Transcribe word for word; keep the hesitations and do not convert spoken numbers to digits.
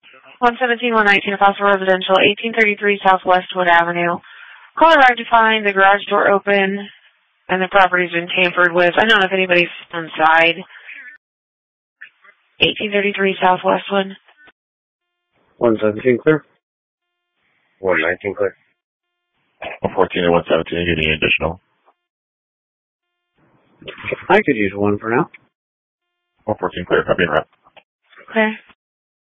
one seventeen, one nineteen, Apostle Residential, eighteen thirty-three South Westwood Avenue. Call arrived to find the garage door open and the property's been tampered with. I don't know if anybody's inside. eighteen thirty-three South Westwood. one seventeen clear. one nineteen clear. one fourteen and one seventeen, getting additional. I could use one for now. one fourteen clear, copy and wrap. Okay.